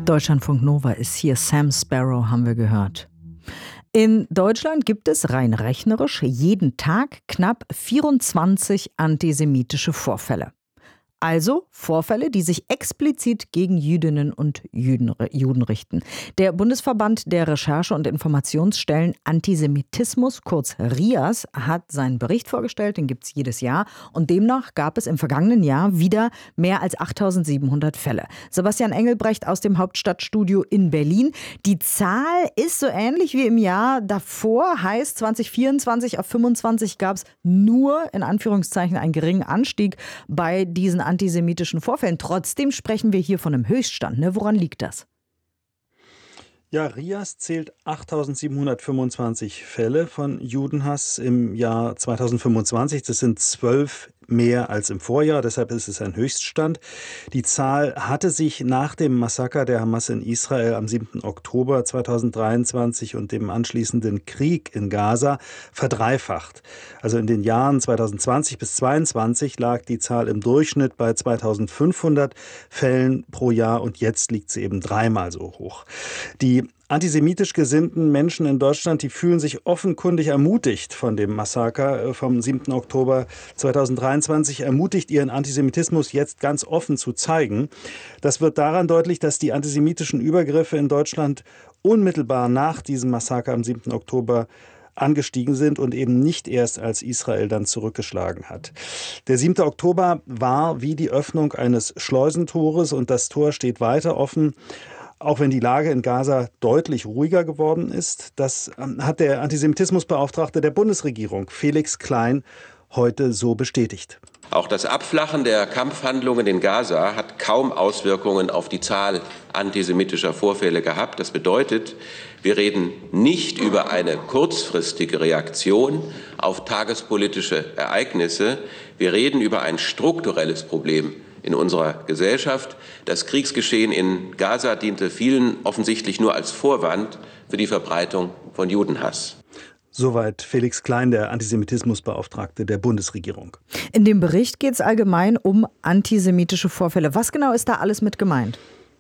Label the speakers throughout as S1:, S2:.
S1: Deutschlandfunk Nova ist hier. Sam Sparrow haben wir gehört. In Deutschland gibt es rein rechnerisch jeden Tag knapp 24 antisemitische Vorfälle. Also Vorfälle, die sich explizit gegen Jüdinnen und Juden richten. Der Bundesverband der Recherche- und Informationsstellen Antisemitismus, kurz RIAS, hat seinen Bericht vorgestellt, den gibt es jedes Jahr. Und demnach gab es im vergangenen Jahr wieder mehr als 8.700 Fälle. Sebastian Engelbrecht aus dem Hauptstadtstudio in Berlin. Die Zahl ist so ähnlich wie im Jahr davor, heißt 2024 auf 25 gab es nur in Anführungszeichen einen geringen Anstieg bei diesen antisemitischen Vorfällen. Trotzdem sprechen wir hier von einem Höchststand. Ne? Woran liegt das?
S2: Ja, RIAS zählt 8.725 Fälle von Judenhass im Jahr 2025. Das sind 12 mehr als im Vorjahr, deshalb ist es ein Höchststand. Die Zahl hatte sich nach dem Massaker der Hamas in Israel am 7. Oktober 2023 und dem anschließenden Krieg in Gaza verdreifacht. Also in den Jahren 2020 bis 2022 lag die Zahl im Durchschnitt bei 2.500 Fällen pro Jahr und jetzt liegt sie eben dreimal so hoch. Die antisemitisch gesinnten Menschen in Deutschland, die fühlen sich offenkundig ermutigt von dem Massaker vom 7. Oktober 2023, ermutigt, ihren Antisemitismus jetzt ganz offen zu zeigen. Das wird daran deutlich, dass die antisemitischen Übergriffe in Deutschland unmittelbar nach diesem Massaker am 7. Oktober angestiegen sind und eben nicht erst als Israel dann zurückgeschlagen hat. Der 7. Oktober war wie die Öffnung eines Schleusentores und das Tor steht weiter offen. Auch wenn die Lage in Gaza deutlich ruhiger geworden ist, das hat der Antisemitismusbeauftragte der Bundesregierung, Felix Klein, heute so bestätigt.
S3: Auch das Abflachen der Kampfhandlungen in Gaza hat kaum Auswirkungen auf die Zahl antisemitischer Vorfälle gehabt. Das bedeutet, wir reden nicht über eine kurzfristige Reaktion auf tagespolitische Ereignisse. Wir reden über ein strukturelles Problem in unserer Gesellschaft. Das Kriegsgeschehen in Gaza diente vielen offensichtlich nur als Vorwand für die Verbreitung von Judenhass.
S2: Soweit Felix Klein, der Antisemitismusbeauftragte der Bundesregierung.
S1: In dem Bericht geht es allgemein um antisemitische Vorfälle. Was genau ist da alles mit gemeint?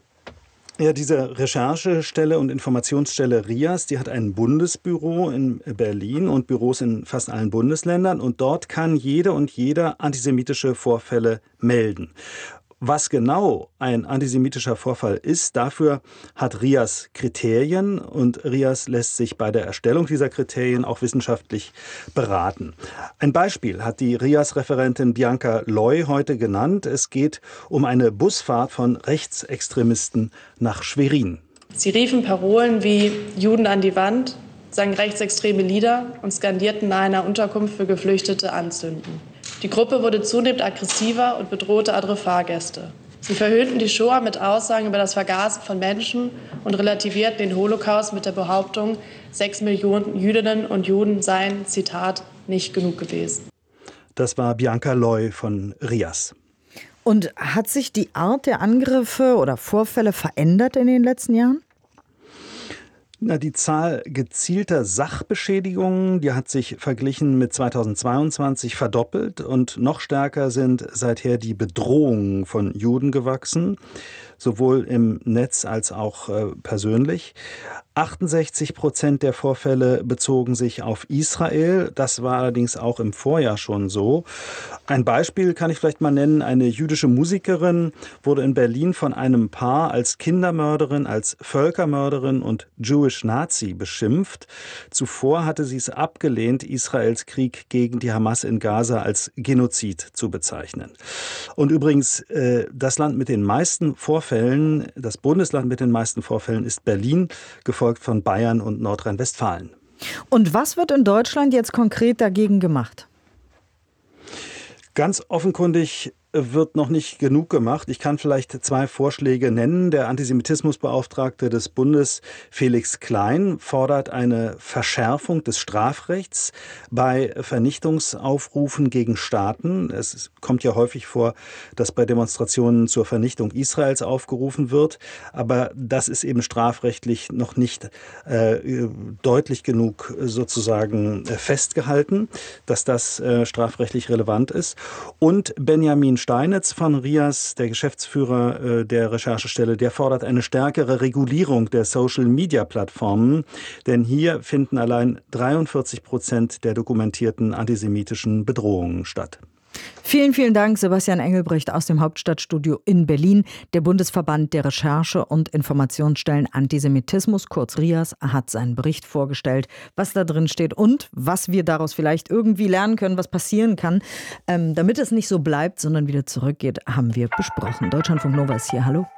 S2: Ja, diese Recherchestelle und Informationsstelle RIAS, die hat ein Bundesbüro in Berlin und Büros in fast allen Bundesländern. Und dort kann jede und jeder antisemitische Vorfälle melden. Was genau ein antisemitischer Vorfall ist, dafür hat RIAS Kriterien und RIAS lässt sich bei der Erstellung dieser Kriterien auch wissenschaftlich beraten. Ein Beispiel hat die RIAS-Referentin Bianca Loy heute genannt. Es geht um eine Busfahrt von Rechtsextremisten nach Schwerin.
S4: Sie riefen Parolen wie Juden an die Wand, sangen rechtsextreme Lieder und skandierten nahe einer Unterkunft für Geflüchtete anzünden. Die Gruppe wurde zunehmend aggressiver und bedrohte andere Fahrgäste. Sie verhöhnten die Shoah mit Aussagen über das Vergasen von Menschen und relativierten den Holocaust mit der Behauptung, 6 Millionen Jüdinnen und Juden seien, Zitat, nicht genug gewesen.
S2: Das war Bianca Loy von RIAS.
S1: Und hat sich die Art der Angriffe oder Vorfälle verändert in den letzten Jahren?
S2: Die Zahl gezielter Sachbeschädigungen, die hat sich verglichen mit 2022 verdoppelt und noch stärker sind seither die Bedrohungen von Juden gewachsen, sowohl im Netz als auch persönlich. 68% der Vorfälle bezogen sich auf Israel. Das war allerdings auch im Vorjahr schon so. Ein Beispiel kann ich vielleicht mal nennen. Eine jüdische Musikerin wurde in Berlin von einem Paar als Kindermörderin, als Völkermörderin und Jewish Nazi beschimpft. Zuvor hatte sie es abgelehnt, Israels Krieg gegen die Hamas in Gaza als Genozid zu bezeichnen. Und übrigens, das Land mit den meisten Vorfällen, das Bundesland mit den meisten Vorfällen ist Berlin, gefolgt von Bayern und Nordrhein-Westfalen.
S1: Und was wird in Deutschland jetzt konkret dagegen gemacht?
S2: Ganz offenkundig wird noch nicht genug gemacht. Ich kann vielleicht 2 Vorschläge nennen. Der Antisemitismusbeauftragte des Bundes, Felix Klein, fordert eine Verschärfung des Strafrechts bei Vernichtungsaufrufen gegen Staaten. Es kommt ja häufig vor, dass bei Demonstrationen zur Vernichtung Israels aufgerufen wird. Aber das ist eben strafrechtlich noch nicht deutlich genug sozusagen festgehalten, dass das strafrechtlich relevant ist. Und Benjamin Steinitz von RIAS, der Geschäftsführer der Recherchestelle, der fordert eine stärkere Regulierung der Social-Media-Plattformen, denn hier finden allein 43% der dokumentierten antisemitischen Bedrohungen statt.
S1: Vielen, vielen Dank, Sebastian Engelbrecht aus dem Hauptstadtstudio in Berlin. Der Bundesverband der Recherche- und Informationsstellen Antisemitismus, kurz RIAS, hat seinen Bericht vorgestellt, was da drin steht und was wir daraus vielleicht irgendwie lernen können, was passieren kann. Damit es nicht so bleibt, sondern wieder zurückgeht, haben wir besprochen. Deutschlandfunk Nova ist hier. Hallo.